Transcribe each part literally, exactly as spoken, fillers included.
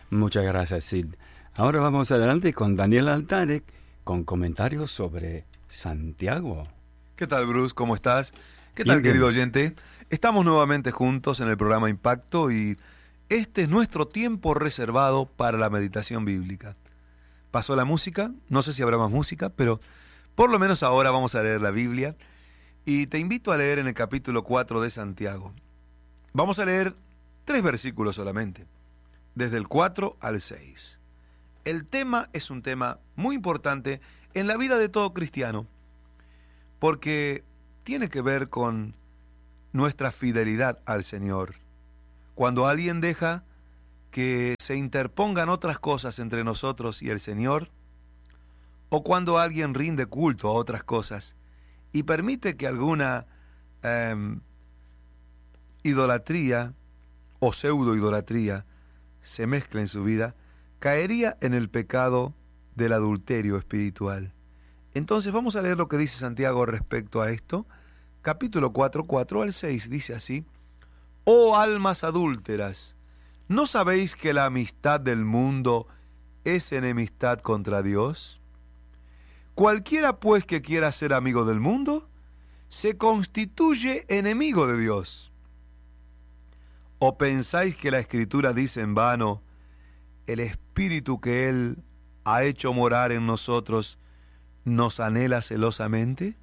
Muchas gracias, Sid. Ahora vamos adelante con Daniel Altarek con comentarios sobre Santiago. ¿Qué tal, Bruce? ¿Cómo estás? ¿Qué Bien, tal, bien. querido oyente? Estamos nuevamente juntos en el programa Impacto y este es nuestro tiempo reservado para la meditación bíblica. Pasó la música, no sé si habrá más música, pero por lo menos ahora vamos a leer la Biblia y te invito a leer en el capítulo cuatro de Santiago. Vamos a leer tres versículos solamente, desde el cuatro al seis. El tema es un tema muy importante en la vida de todo cristiano, porque tiene que ver con nuestra fidelidad al Señor. Cuando alguien deja que se interpongan otras cosas entre nosotros y el Señor, o cuando alguien rinde culto a otras cosas y permite que alguna eh, idolatría o pseudo-idolatría se mezcle en su vida, caería en el pecado del adulterio espiritual. Entonces vamos a leer lo que dice Santiago respecto a esto. Capítulo cuatro, cuatro al seis dice así: Oh almas adúlteras, ¿no sabéis que la amistad del mundo es enemistad contra Dios? Cualquiera pues que quiera ser amigo del mundo, se constituye enemigo de Dios. ¿O pensáis que la Escritura dice en vano, el Espíritu que Él ha hecho morar en nosotros nos anhela celosamente?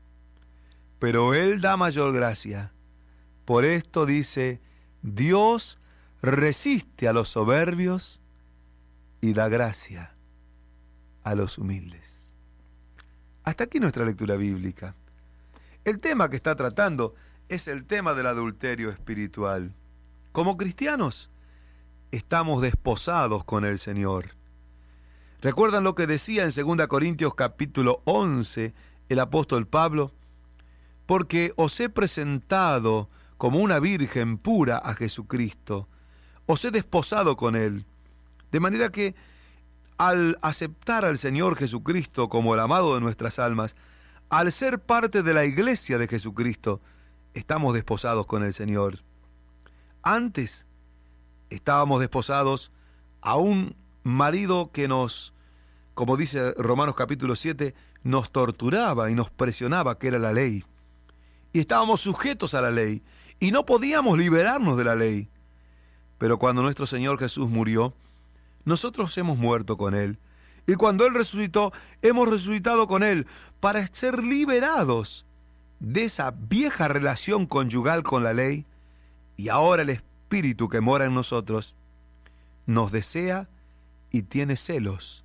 Pero Él da mayor gracia. Por esto dice, Dios resiste a los soberbios y da gracia a los humildes. Hasta aquí nuestra lectura bíblica. El tema que está tratando es el tema del adulterio espiritual. Como cristianos, estamos desposados con el Señor. ¿Recuerdan lo que decía en segunda Corintios capítulo once el apóstol Pablo? Porque os he presentado como una virgen pura a Jesucristo, os he desposado con Él. De manera que al aceptar al Señor Jesucristo como el amado de nuestras almas, al ser parte de la iglesia de Jesucristo, estamos desposados con el Señor. Antes estábamos desposados a un marido que nos, como dice Romanos capítulo siete, nos torturaba y nos presionaba, que era la ley. Y estábamos sujetos a la ley y no podíamos liberarnos de la ley. Pero cuando nuestro Señor Jesús murió, nosotros hemos muerto con Él. Y cuando Él resucitó, hemos resucitado con Él para ser liberados de esa vieja relación conyugal con la ley. Y ahora el Espíritu que mora en nosotros nos desea y tiene celos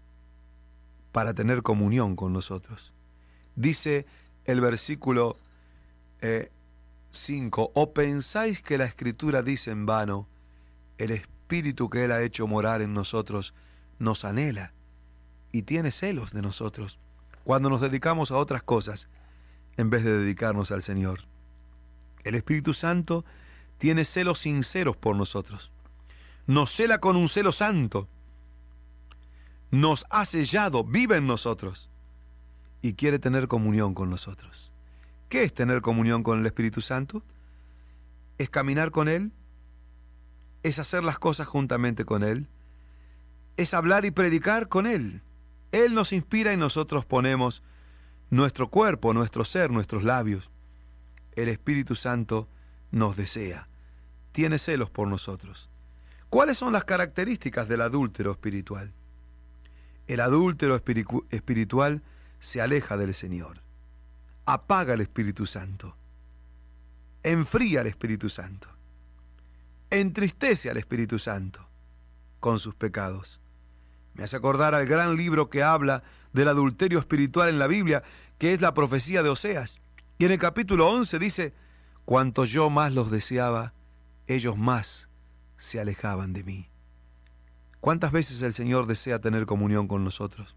para tener comunión con nosotros. Dice el versículo eh, cinco, ¿o pensáis que la Escritura dice en vano, el Espíritu que Él ha hecho morar en nosotros nos anhela y tiene celos de nosotros cuando nos dedicamos a otras cosas en vez de dedicarnos al Señor? El Espíritu Santo tiene celos sinceros por nosotros. Nos cela con un celo santo. Nos ha sellado, vive en nosotros y quiere tener comunión con nosotros. ¿Qué es tener comunión con el Espíritu Santo? Es caminar con Él, es hacer las cosas juntamente con Él, es hablar y predicar con Él. Él nos inspira y nosotros ponemos nuestro cuerpo, nuestro ser, nuestros labios. El Espíritu Santo nos desea, tiene celos por nosotros. ¿Cuáles son las características del adúltero espiritual? El adúltero espiritu- espiritual se aleja del Señor, apaga el Espíritu Santo, enfría al Espíritu Santo, entristece al Espíritu Santo con sus pecados. Me hace acordar al gran libro que habla del adulterio espiritual en la Biblia, que es la profecía de Oseas. Y en el capítulo once dice, cuanto yo más los deseaba, ellos más se alejaban de mí. ¿Cuántas veces el Señor desea tener comunión con nosotros?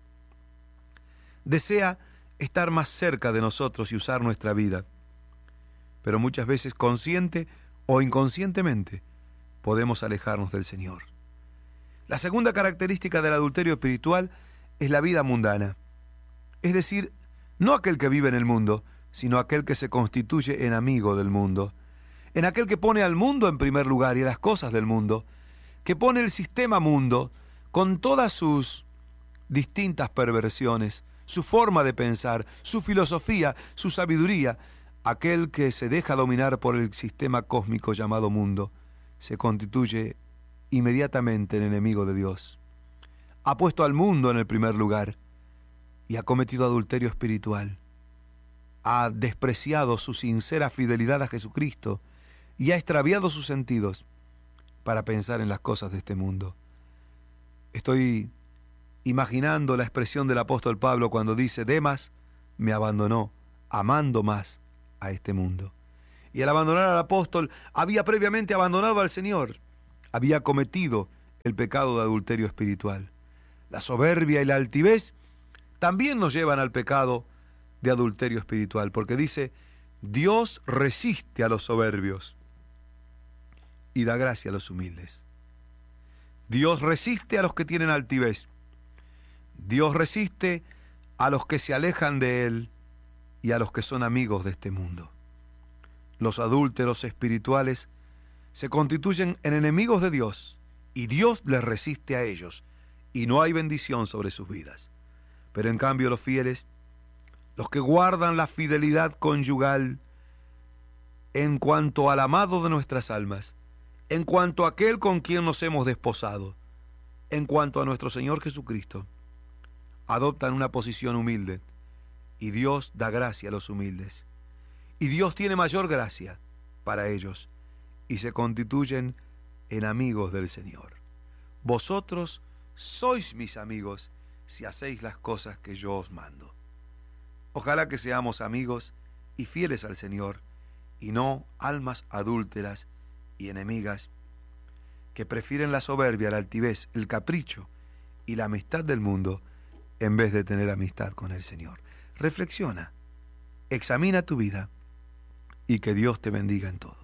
Desea estar más cerca de nosotros y usar nuestra vida. Pero muchas veces, consciente o inconscientemente, podemos alejarnos del Señor. La segunda característica del adulterio espiritual es la vida mundana. Es decir, no aquel que vive en el mundo, sino aquel que se constituye en amigo del mundo. En aquel que pone al mundo en primer lugar y a las cosas del mundo, que pone el sistema mundo con todas sus distintas perversiones, su forma de pensar, su filosofía, su sabiduría. Aquel que se deja dominar por el sistema cósmico llamado mundo se constituye inmediatamente en enemigo de Dios. Ha puesto al mundo en el primer lugar y ha cometido adulterio espiritual. Ha despreciado su sincera fidelidad a Jesucristo y ha extraviado sus sentidos para pensar en las cosas de este mundo. Estoy imaginando la expresión del apóstol Pablo cuando dice: Demas me abandonó, amando más a este mundo. Y al abandonar al apóstol, había previamente abandonado al Señor. Había cometido el pecado de adulterio espiritual. La soberbia y la altivez también nos llevan al pecado de adulterio espiritual, porque dice: Dios resiste a los soberbios y da gracia a los humildes. Dios resiste a los que tienen altivez. Dios resiste a los que se alejan de Él y a los que son amigos de este mundo. Los adúlteros espirituales se constituyen en enemigos de Dios y Dios les resiste a ellos y no hay bendición sobre sus vidas. Pero en cambio los fieles, los que guardan la fidelidad conyugal en cuanto al amado de nuestras almas, en cuanto a aquel con quien nos hemos desposado, en cuanto a nuestro Señor Jesucristo, adoptan una posición humilde y Dios da gracia a los humildes. Y Dios tiene mayor gracia para ellos y se constituyen en amigos del Señor. Vosotros sois mis amigos si hacéis las cosas que yo os mando. Ojalá que seamos amigos y fieles al Señor y no almas adúlteras y enemigas que prefieren la soberbia, la altivez, el capricho y la amistad del mundo en vez de tener amistad con el Señor. Reflexiona, examina tu vida y que Dios te bendiga en todo.